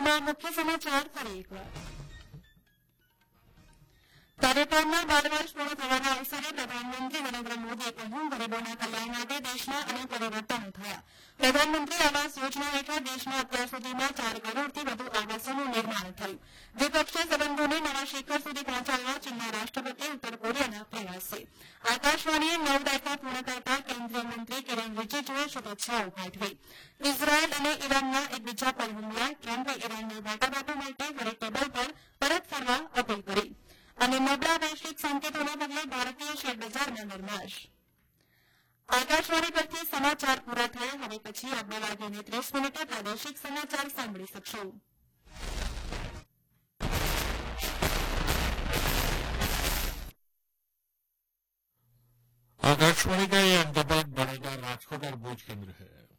मुख्य समाचार फरी एक बार કાર્યકાળના 12 વર્ષ પૂર્ણ થવાના અવસરે પ્રધાનમંત્રી નરેન્દ્ર મોદીએ કહ્યું ગરીબોના કલ્યાણ માટે દેશમાં અનેક પરિવર્તનો થયા. પ્રધાનમંત્રી આવાસ યોજના હેઠળ દેશમાં અત્યાર સુધીમાં 4 કરોડથી વધુ આવાસોનું નિર્માણ થયું. દ્વિપક્ષીય સંબંધોને નવા શિખર સુધી પહોંચાડવા ચીનના રાષ્ટ્રપતિ ઉત્તર કોરિયાના પ્રયાસ છે. આકાશવાણીએ 9 દાયકા પૂર્ણ કરતા કેન્દ્રીય મંત્રી કિરણ રિજિજુએ શુભેચ્છાઓ પાઠવી. ઇઝરાયેલ અને ઈરાનના એકબીજા પર હુમલા, ટ્રમ્પે ઈરાનની વાટાઘાટો માટે વળી ટેબલ પર પરત ફરવા અપીલ કરી. અને નબળા વૈશ્વિક સંકેતોના પગલે ભારતીય શેરબજારમાં નરમાશ. આકાશવાણી પરથી સમાચાર પૂરા થયા. હવે પછી 2 વાગ્યાને 30 મિનિટે પ્રાદેશિક સમાચાર સાંભળી શકશો. आकाशवाणी का ये अहमदाबाद बड़ौदा राजकोट और भुज केंद्र है.